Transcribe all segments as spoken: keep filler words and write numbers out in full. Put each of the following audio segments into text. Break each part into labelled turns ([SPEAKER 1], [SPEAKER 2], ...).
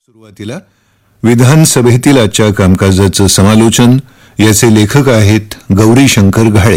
[SPEAKER 1] सुरुवातीला विधानसभेतील आजच्या कामकाजाचं समालोचन. याचे लेखक आहेत गौरी शंकर घाळे.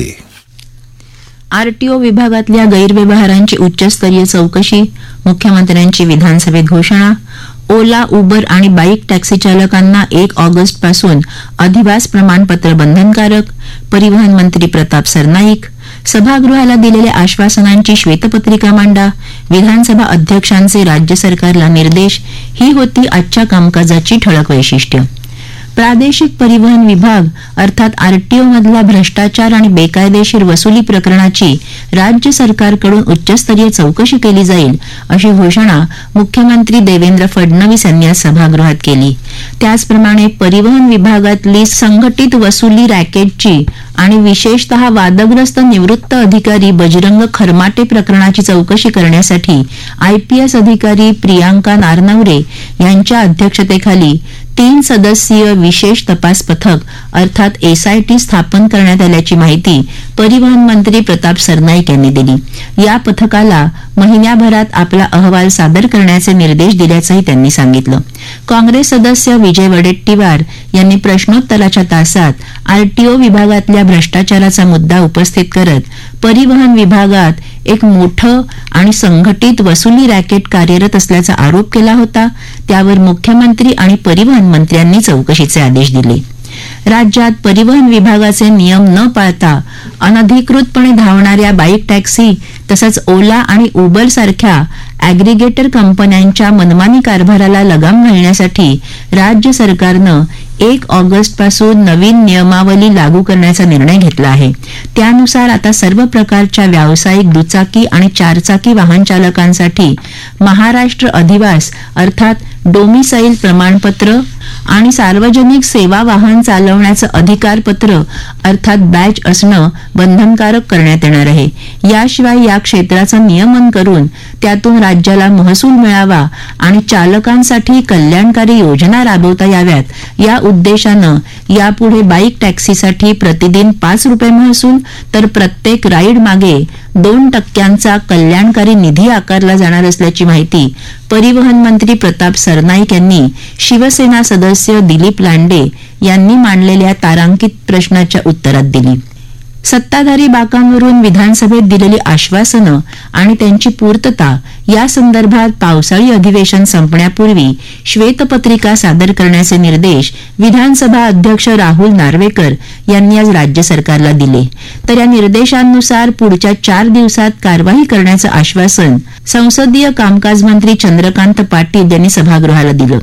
[SPEAKER 2] आरटीओ विभागातल्या गैरव्यवहारांची उच्चस्तरीय चौकशी, मुख्यमंत्र्यांची विधानसभेत घोषणा. ओला, उबर आणि बाईक टॅक्सी चालकांना एक ऑगस्ट पासून अधिवास प्रमाणपत्र बंधनकारक. परिवहन मंत्री प्रताप सरनाईक. सभागृहाला दिलेल्या आश्वासनांची श्वेतपत्रिका मांडा. विधानसभा अध्यक्षांचे राज्य सरकारला निर्देश. ही होती आजच्या कामकाजाची ठळक वैशिष्ट्य. प्रादेशिक परिवहन विभाग अर्थात आरटीओ मधला भ्रष्टाचार आणि बेकायदेशीर वसुली प्रकरणाची राज्य सरकारकडून उच्चस्तरीय चौकशी केली जाईल, अशी घोषणा मुख्यमंत्री देवेंद्र फडणवीस यांनी आज सभागृहात केली. त्याचप्रमाणे परिवहन विभागातली संघटित वसुली रॅकेटची आणि विशेषतः वादग्रस्त निवृत्त अधिकारी बजरंग खरमाटे प्रकरणाची चौकशी करण्यासाठी आयपीएस अधिकारी प्रियांका नारनवरे यांच्या अध्यक्षतेखाली तीन सदस्यीय विशेष तपास पथक अर्थात एसआयटी स्थापन करण्यात आल्याची माहिती परिवहन मंत्री प्रताप सरनाईक यांनी दिली. या पथकाला महिन्याभरात आपला अहवाल सादर करण्याचे निर्देश दिल्याचंही त्यांनी सांगितलं. काँग्रेस सदस्य विजय वडेट्टीवार यांनी प्रश्नोत्तराच्या तासात आरटीओ विभागातल्या भ्रष्टाचाराचा मुद्दा उपस्थित करत परिवहन विभागात एक मोठं आणि संघटित वसुली रॅकेट कार्यरत असल्याचा आरोप केला होता. त्यावर मुख्यमंत्री आणि परिवहन मंत्र्यांनी चौकशीचे आदेश दिले. राज्यात परिवहन विभागाचे नियम न पाळता अनधिकृतपणे धावणाऱ्या बाईक टॅक्सी तसंच ओला आणि उबर सारख्या अॅग्रिगेटर कंपन्यांच्या मनमानी कारभाराला लगाम घालण्यासाठी राज्य सरकारनं एक ऑगस्ट पासून नवीन नियमावली लागू करण्याचा निर्णय घेतला आहे. त्यानुसार आता सर्व प्रकारच्या व्यावसायिक दुचाकी आणि चारचाकी वाहन चालकांसाठी महाराष्ट्र अधिवास अर्थात डोमिसाईल प्रमाणपत्र आणि सार्वजनिक सेवा वाहन चालवण्याचं अधिकारपत्र अर्थात बॅच असणं बंधनकारक करण्यात येणार आहे. याशिवाय या क्षेत्राचं नियमन करून त्यातून राज्याला महसूल मिळावा आणि चालकांसाठी कल्याणकारी योजना राबवता याव्यात या उद्देशानं यापुढे बाईक टॅक्सीसाठी प्रतिदिन पाच रुपये महसूल तर प्रत्येक राईड मागे दोन टक्क्यांचा कल्याणकारी निधी आकारला जाणार असल्याची माहिती परिवहन मंत्री प्रताप सरनाईक यांनी शिवसेना सदस्य दिलीप लांडे यांनी मांडलेल्या तारांकित प्रश्नाच्या उत्तरात दिली. सत्ताधारी बाकांवरून विधानसभेत दिलेली आश्वासनं आणि त्यांची पूर्तता या संदर्भात पावसाळी अधिवेशन संपण्यापूर्वी श्वेतपत्रिका सादर करण्याचे निर्देश विधानसभा अध्यक्ष राहुल नार्वेकर यांनी आज राज्य सरकारला दिले. तर या निर्देशांनुसार पुढच्या चार दिवसात कारवाई करण्याचं आश्वासन संसदीय कामकाज मंत्री चंद्रकांत पाटील यांनी सभागृहाला दिलं.